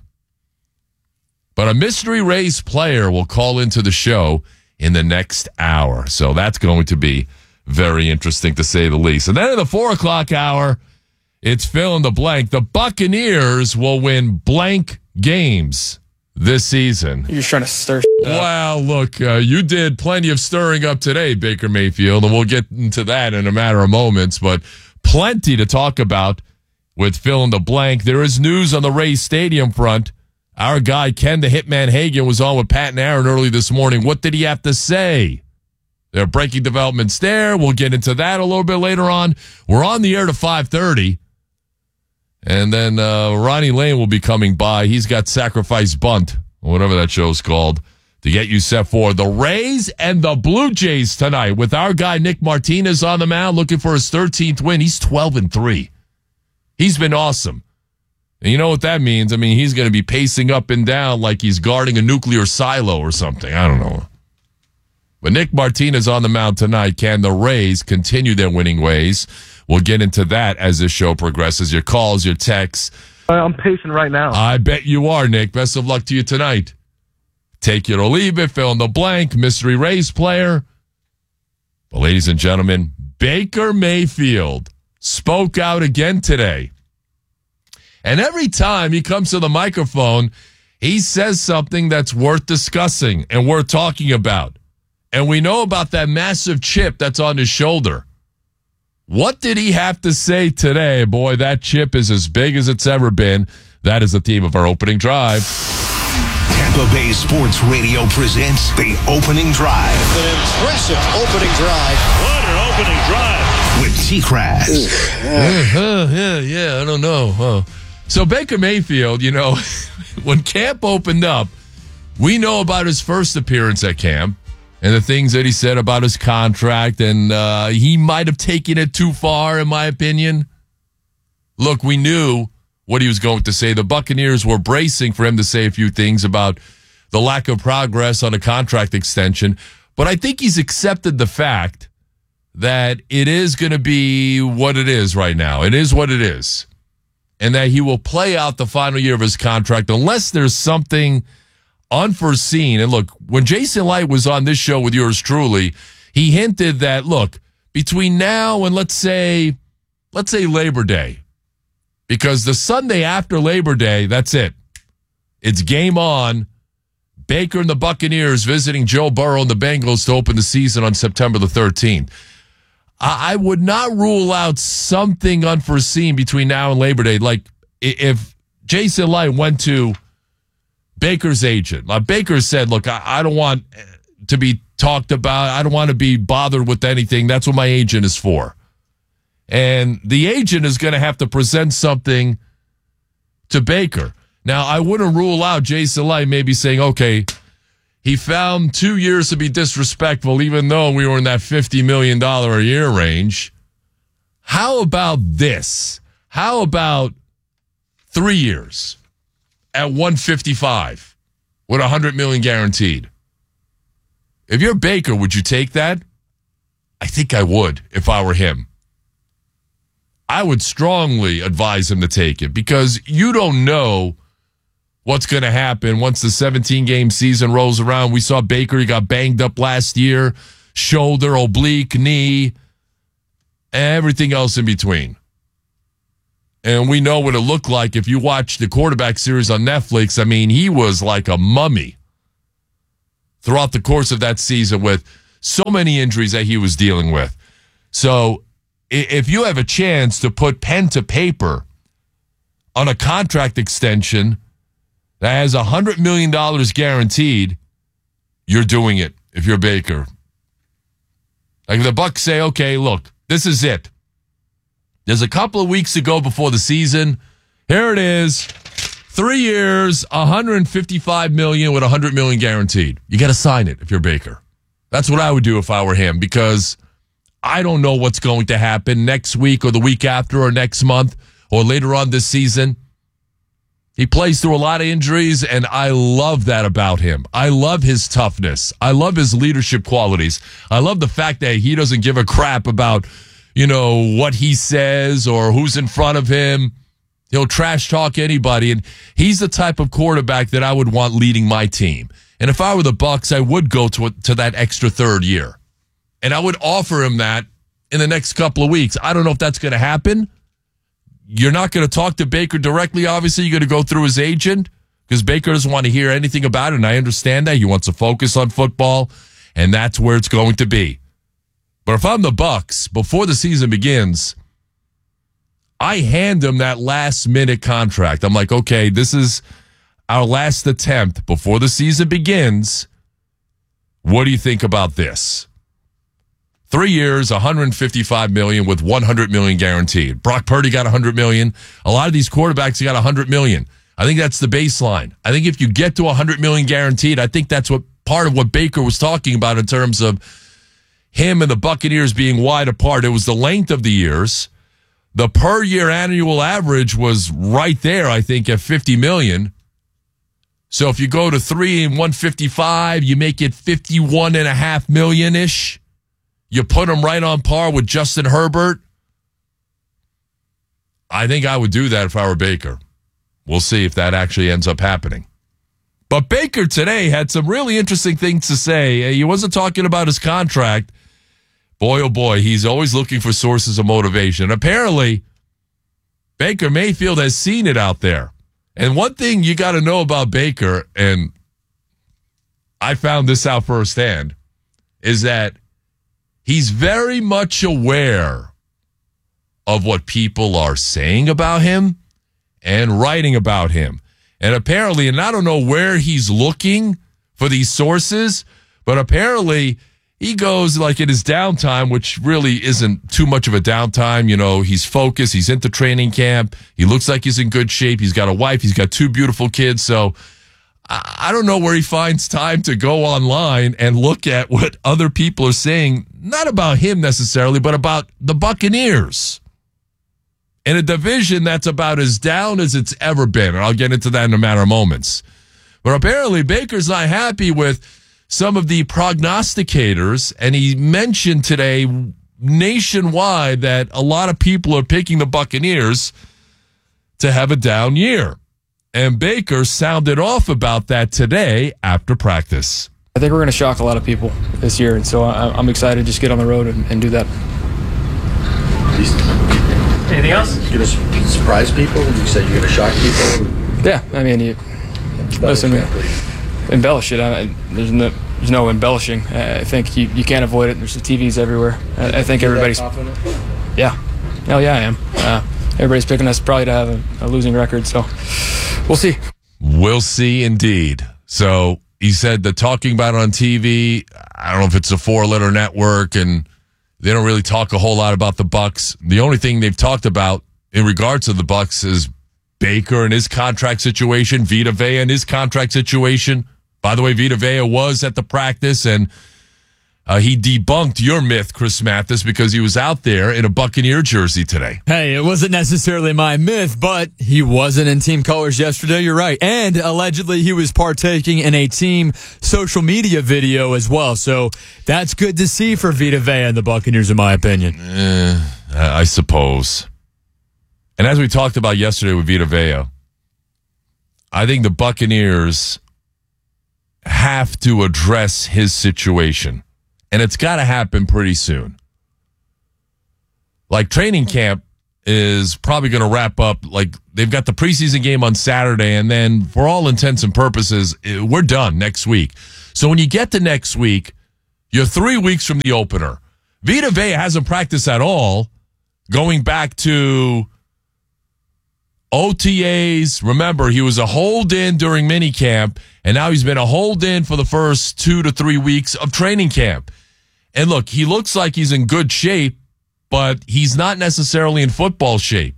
S1: But a mystery Rays player will call into the show in the next hour. So that's going to be very interesting, to say the least. And then in the 4 o'clock hour, it's fill in the blank. The Buccaneers will win blank games this season.
S5: You're just trying to stir up.
S1: Well, look, you did plenty of stirring up today, Baker Mayfield, and we'll get into that in a matter of moments, but plenty to talk about with fill in the blank. There is news on the Rays Stadium front. Our guy, Ken the Hitman Hagan, was on with Pat and Aaron early this morning. What did he have to say? There are breaking developments there. We'll get into that a little bit later on. We're on the air to 5:30. And then Ronnie Lane will be coming by. He's got Sacrifice Bunt, or whatever that show's called, to get you set for the Rays and the Blue Jays tonight with our guy Nick Martinez on the mound looking for his 13th win. He's 12-3. He's been awesome. And you know what that means? I mean, he's going to be pacing up and down like he's guarding a nuclear silo or something. I don't know. But Nick Martinez on the mound tonight. Can the Rays continue their winning ways? We'll get into that as this show progresses. Your calls, your texts.
S6: I'm pacing right now.
S1: I bet you are, Nick. Best of luck to you tonight. Take it or leave it. Fill in the blank. Mystery Rays player. But ladies and gentlemen, Baker Mayfield spoke out again today. And every time he comes to the microphone, he says something that's worth discussing and worth talking about. And we know about that massive chip that's on his shoulder. What did he have to say today? Boy, that chip is as big as it's ever been. That is the theme of our opening drive.
S7: Tampa Bay Sports Radio presents the opening drive.
S8: An impressive opening drive.
S29: What an opening drive.
S7: With T-Crass.
S1: Yeah, I don't know. So Baker Mayfield, you know, when camp opened up, we know about his first appearance at camp. And the things that he said about his contract, and he might have taken it too far, in my opinion. Look, we knew what he was going to say. The Buccaneers were bracing for him to say a few things about the lack of progress on a contract extension. But I think he's accepted the fact that it is going to be what it is right now. It is what it is. And that he will play out the final year of his contract unless there's something unforeseen. And look, when Jason Light was on this show with yours truly, he hinted that, look, between now and let's say Labor Day, because the Sunday after Labor Day, that's it. It's game on. Baker and the Buccaneers visiting Joe Burrow and the Bengals to open the season on September the 13th. I would not rule out something unforeseen between now and Labor Day. Like if Jason Light went to Baker's agent. Baker said, look, I don't want to be talked about. I don't want to be bothered with anything. That's what my agent is for. And the agent is going to have to present something to Baker. Now, I wouldn't rule out Jason Light maybe saying, okay, he found 2 years to be disrespectful, even though we were in that $50 million a year range. How about this? How about 3 years at 155 with $100 million guaranteed? If you're Baker, would you take that? I think I would if I were him. I would strongly advise him to take it because you don't know what's going to happen once the 17-game season rolls around. We saw Baker, he got banged up last year, shoulder, oblique, knee, everything else in between. And we know what it looked like if you watched the quarterback series on Netflix. I mean, he was like a mummy throughout the course of that season with so many injuries that he was dealing with. So if you have a chance to put pen to paper on a contract extension that has $100 million guaranteed, you're doing it if you're Baker. Like the Bucs say, okay, look, this is it. There's a couple of weeks to go before the season. Here it is. 3 years, $155 million with $100 million guaranteed. You got to sign it if you're Baker. That's what I would do if I were him because I don't know what's going to happen next week or the week after or next month or later on this season. He plays through a lot of injuries, and I love that about him. I love his toughness. I love his leadership qualities. I love the fact that he doesn't give a crap about, what he says or who's in front of him. He'll trash talk anybody, and he's the type of quarterback that I would want leading my team. And if I were the Bucs, I would go to that extra third year. And I would offer him that in the next couple of weeks. I don't know if that's going to happen. You're not going to talk to Baker directly, obviously. You're going to go through his agent because Baker doesn't want to hear anything about it, and I understand that. He wants to focus on football, and that's where it's going to be. But if I'm the Bucs, before the season begins, I hand him that last-minute contract. I'm like, okay, this is our last attempt before the season begins. What do you think about this? 3 years, $155 million with $100 million guaranteed. Brock Purdy got $100 million. A lot of these quarterbacks got $100 million. I think that's the baseline. I think if you get to $100 million guaranteed, I think that's what part of what Baker was talking about in terms of him and the Buccaneers being wide apart. It was the length of the years. The per year annual average was right there, I think, at $50 million. So if you go to 3 and 155, you make it $51.5 million-ish. You put him right on par with Justin Herbert. I think I would do that if I were Baker. We'll see if that actually ends up happening. But Baker today had some really interesting things to say. He wasn't talking about his contract. Boy, oh boy, he's always looking for sources of motivation. Apparently, Baker Mayfield has seen it out there. And one thing you got to know about Baker, and I found this out firsthand, is that he's very much aware of what people are saying about him and writing about him. And apparently, and I don't know where he's looking for these sources, but apparently he goes like in his downtime, which really isn't too much of a downtime. He's focused. He's into training camp. He looks like he's in good shape. He's got a wife. He's got 2 beautiful kids. So I don't know where he finds time to go online and look at what other people are saying, not about him necessarily, but about the Buccaneers. In a division that's about as down as it's ever been. And I'll get into that in a matter of moments. But apparently Baker's not happy with some of the prognosticators. And he mentioned today nationwide that a lot of people are picking the Buccaneers to have a down year. And Baker sounded off about that today after practice.
S5: I think we're going to shock a lot of people this year, and so I'm excited to just get on the road and do that.
S6: Anything else? You're going to surprise people? You said you're going to shock people?
S5: Yeah, I mean, listen, embellish it. There's no embellishing. I think you can't avoid it. There's the TVs everywhere. I think everybody's... Yeah. Hell yeah, I am. Everybody's picking us probably to have a losing record, so we'll see.
S1: We'll see indeed. So he said that talking about it on TV, I don't know if it's a 4-letter network, and they don't really talk a whole lot about the Bucs. The only thing they've talked about in regards to the Bucs is Baker and his contract situation, Vita Vea and his contract situation. By the way, Vita Vea was at the practice, and he debunked your myth, Chris Mathis, because he was out there in a Buccaneer jersey today.
S2: Hey, it wasn't necessarily my myth, but he wasn't in team colors yesterday. You're right. And allegedly he was partaking in a team social media video as well. So that's good to see for Vita Vea and the Buccaneers, in my opinion.
S1: I suppose. And as we talked about yesterday with Vita Vea, I think the Buccaneers have to address his situation. And it's got to happen pretty soon. Like, training camp is probably going to wrap up. Like, they've got the preseason game on Saturday, and then for all intents and purposes, we're done next week. So when you get to next week, you're 3 weeks from the opener. Vita Vea hasn't practiced at all going back to OTAs. Remember, he was a hold-in during minicamp, and now he's been a hold-in for the first 2 to 3 weeks of training camp. And look, he looks like he's in good shape, but he's not necessarily in football shape.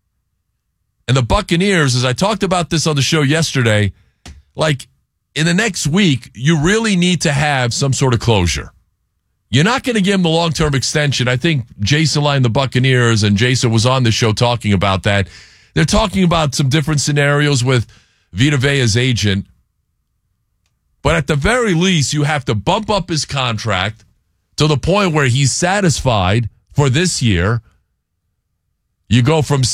S1: And the Buccaneers, as I talked about this on the show yesterday, like, in the next week, you really need to have some sort of closure. You're not going to give him the long-term extension. I think Jason Line, the Buccaneers, and Jason was on the show talking about that. They're talking about some different scenarios with Vita Vea's agent. But at the very least, you have to bump up his contract to the point where he's satisfied for this year. You go from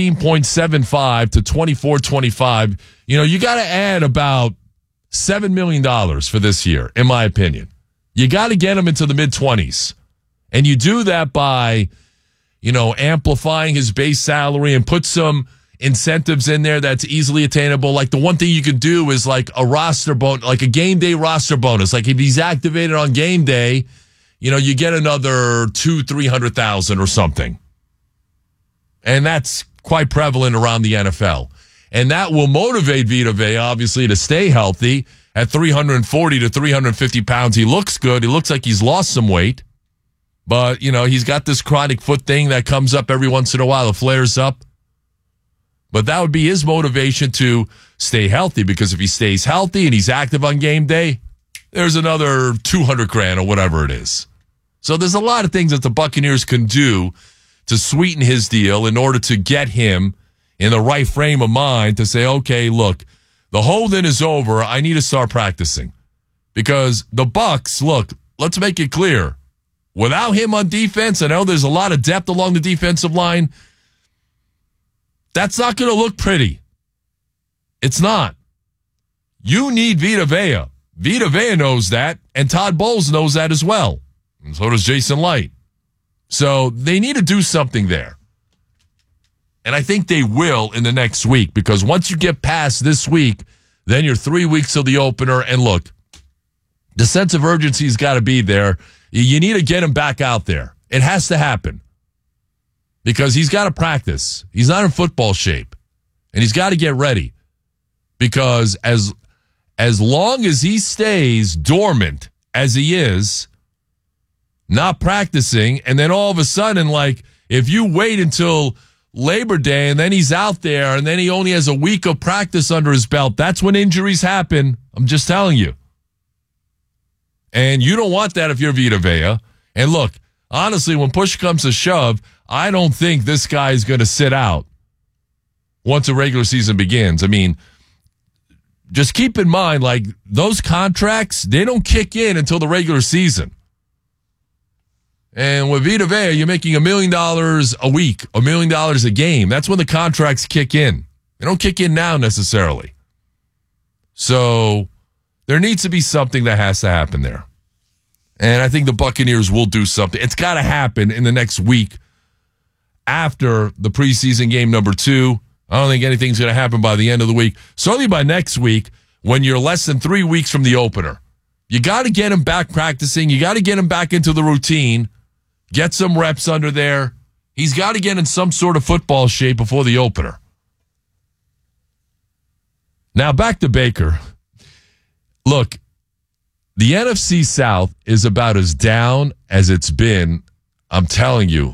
S1: 17.75 to 24.25. You know, you got to add about $7 million for this year, in my opinion. You got to get him into the mid-20s. And you do that by, you know, amplifying his base salary and put some incentives in there that's easily attainable. Like, the one thing you could do is like a roster bonus, like a game day roster bonus. Like, if he's activated on game day, you know, you get another $200,000-300,000 or something. And that's quite prevalent around the NFL. And that will motivate Vita Vea, obviously, to stay healthy. At 340 to 350 pounds, he looks good. He looks like he's lost some weight. But, you know, he's got this chronic foot thing that comes up every once in a while. It flares up. But that would be his motivation to stay healthy, because if he stays healthy and he's active on game day, there's another $200,000 or whatever it is. So there's a lot of things that the Buccaneers can do to sweeten his deal in order to get him in the right frame of mind to say, okay, look, the hold-in is over. I need to start practicing. Because the Bucs, look, let's make it clear. Without him on defense, I know there's a lot of depth along the defensive line. That's not going to look pretty. It's not. You need Vita Vea. Vita Vea knows that, and Todd Bowles knows that as well. And so does Jason Light. So they need to do something there. And I think they will in the next week, because once you get past this week, then you're 3 weeks till the opener. And look, the sense of urgency has got to be there. You need to get him back out there. It has to happen. Because he's got to practice. He's not in football shape. And he's got to get ready. Because as long as he stays dormant as he is, not practicing, and then all of a sudden, like, if you wait until Labor Day and then he's out there and then he only has a week of practice under his belt, that's when injuries happen. I'm just telling you. And you don't want that if you're Vita Vea. And look, honestly, when push comes to shove, I don't think this guy is going to sit out once the regular season begins. I mean, just keep in mind, like, those contracts, they don't kick in until the regular season. And with Vita Vea, you're making $1 million a week, $1 million a game. That's when the contracts kick in. They don't kick in now necessarily. So there needs to be something that has to happen there. And I think the Buccaneers will do something. It's got to happen in the next week after the preseason game number 2. I don't think anything's going to happen by the end of the week. Certainly by next week when you're less than 3 weeks from the opener. You got to get him back practicing. You got to get him back into the routine. Get some reps under there. He's got to get in some sort of football shape before the opener. Now back to Baker. Look, the NFC South is about as down as it's been, I'm telling you,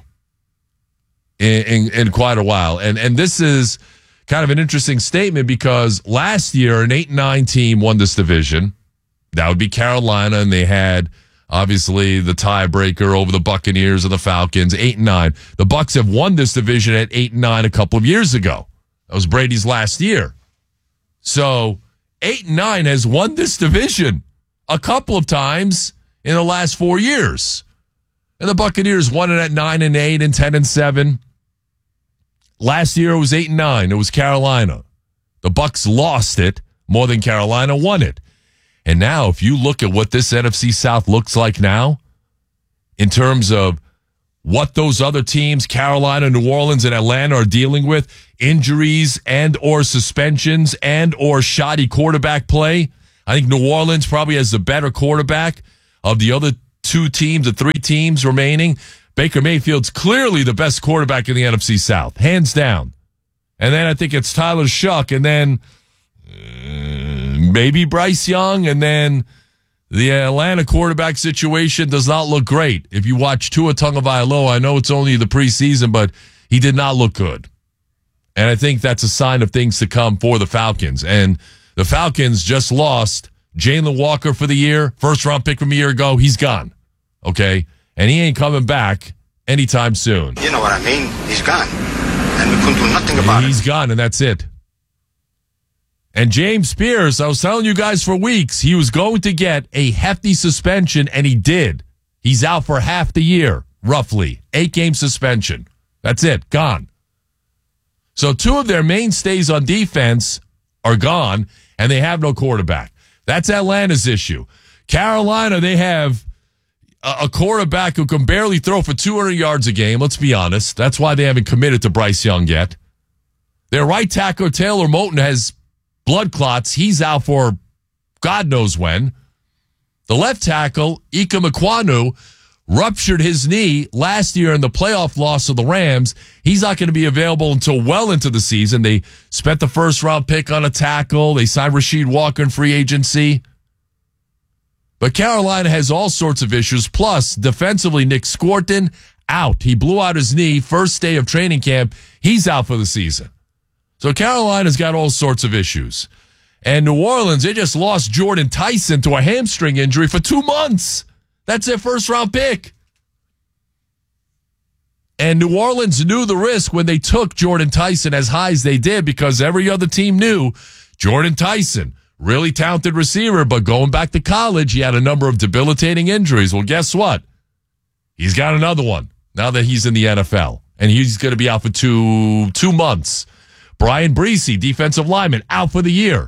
S1: in quite a while. And this is kind of an interesting statement because last year an 8-9 team won this division. That would be Carolina, and they had obviously the tiebreaker over the Buccaneers and the Falcons, 8-9. The Bucs have won this division at 8-9 a couple of years ago. That was Brady's last year. So 8-9 has won this division a couple of times in the last 4 years. And the Buccaneers won it at 9-8 and 10-7. Last year it was 8-9. It was Carolina. The Bucs lost it more than Carolina won it. And now if you look at what this NFC South looks like now, in terms of what those other teams, Carolina, New Orleans, and Atlanta, are dealing with, injuries and or suspensions and or shoddy quarterback play, I think New Orleans probably has the better quarterback of the other 2 teams, the 3 teams remaining. Baker Mayfield's clearly the best quarterback in the NFC South, hands down. And then I think it's Tyler Shuck, and then maybe Bryce Young, and then the Atlanta quarterback situation does not look great. If you watch Tua Tagovailoa, I know it's only the preseason, but he did not look good. And I think that's a sign of things to come for the Falcons. And the Falcons just lost Jalen Walker for the year, first-round pick from a year ago. He's gone, okay? And he ain't coming back anytime soon.
S8: You know what I mean? He's gone. And we couldn't do nothing about it.
S1: He's gone, and that's it. And James Spears, I was telling you guys for weeks, he was going to get a hefty suspension, and he did. He's out for half the year, roughly. 8-game suspension. That's it. Gone. So 2 of their mainstays on defense are gone, and they have no quarterback. That's Atlanta's issue. Carolina, they have a quarterback who can barely throw for 200 yards a game. Let's be honest. That's why they haven't committed to Bryce Young yet. Their right tackle, Taylor Moton, has blood clots. He's out for God knows when. The left tackle, Ika Mekwonu, ruptured his knee last year in the playoff loss of the Rams. He's not going to be available until well into the season. They spent the first-round pick on a tackle. They signed Rasheed Walker in free agency. But Carolina has all sorts of issues. Plus, defensively, Nick Scorton, out. He blew out his knee first day of training camp. He's out for the season. So Carolina's got all sorts of issues. And New Orleans, they just lost Jordan Tyson to a hamstring injury for 2 months. That's their first-round pick. And New Orleans knew the risk when they took Jordan Tyson as high as they did because every other team knew Jordan Tyson, really talented receiver, but going back to college, he had a number of debilitating injuries. Well, guess what? He's got another one now that he's in the NFL, and he's going to be out for two months. Brian Breesy, defensive lineman, out for the year.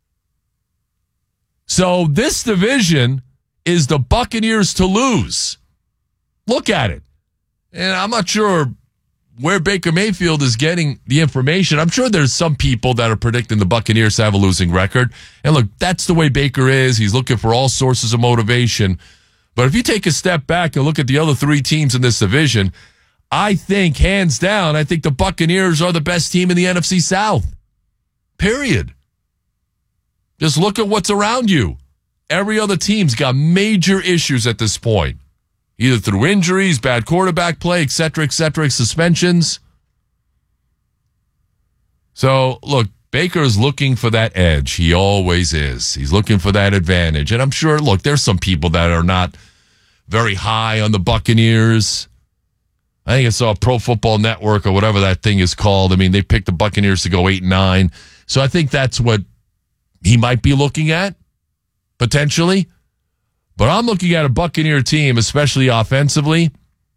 S1: So this division is the Buccaneers to lose. Look at it. And I'm not sure where Baker Mayfield is getting the information. I'm sure there's some people that are predicting the Buccaneers to have a losing record. And look, that's the way Baker is. He's looking for all sources of motivation. But if you take a step back and look at the other 3 teams in this division, I think, hands down, I think the Buccaneers are the best team in the NFC South. Period. Just look at what's around you. Every other team's got major issues at this point, either through injuries, bad quarterback play, et cetera, suspensions. So, look, Baker's looking for that edge. He always is. He's looking for that advantage. And I'm sure, look, there's some people that are not very high on the Buccaneers. I think I saw Pro Football Network or whatever that thing is called. I mean, they picked the Buccaneers to go 8-9. So I think that's what he might be looking at, potentially. But I'm looking at a Buccaneer team, especially offensively,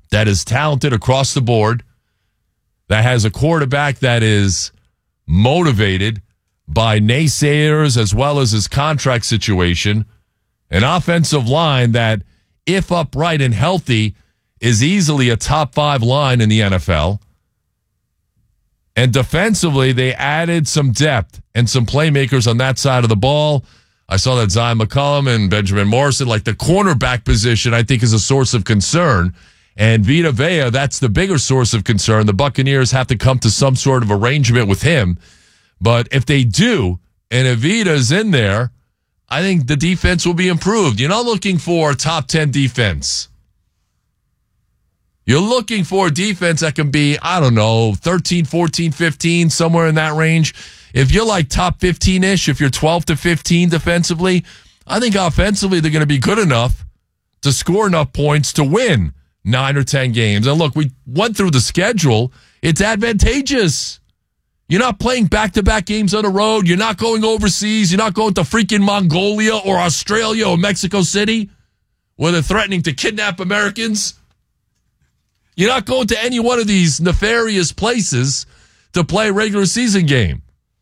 S1: that is talented across the board, that has a quarterback that is motivated by naysayers as well as his contract situation, an offensive line that, if upright and healthy, is easily a top 5 line in the NFL. And defensively, they added some depth and some playmakers on that side of the ball. I saw that Zion McCollum and Benjamin Morrison, like the cornerback position, I think is a source of concern. And Vita Vea, that's the bigger source of concern. The Buccaneers have to come to some sort of arrangement with him. But if they do, and if Vita's in there, I think the defense will be improved. You're not looking for a top 10 defense. You're looking for a defense that can be, 13, 14, 15, somewhere in that range. If you're like top 15-ish, if you're 12 to 15 defensively, I think offensively they're going to be good enough to score enough points to win 9 or 10 games. And look, we went through the schedule. It's advantageous. You're not playing back-to-back games on the road. You're not going overseas. You're not going to freaking Mongolia or Australia or Mexico City where they're threatening to kidnap Americans. You're not going to any one of these nefarious places to play a regular season game.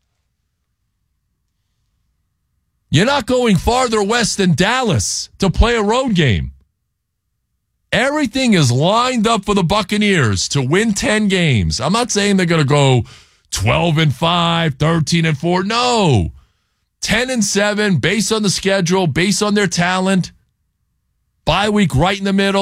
S1: You're not going farther west than Dallas to play a road game. Everything is lined up for the Buccaneers to win 10 games. I'm not saying they're going to go 12-5, 13-4. No. 10-7 based on the schedule, based on their talent. Bye week right in the middle.